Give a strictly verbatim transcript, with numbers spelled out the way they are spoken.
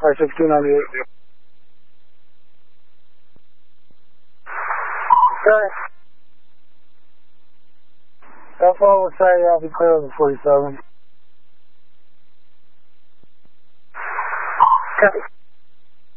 five six two ninety-eight. Okay. How far will say I'll be clear over forty-seven? Okay.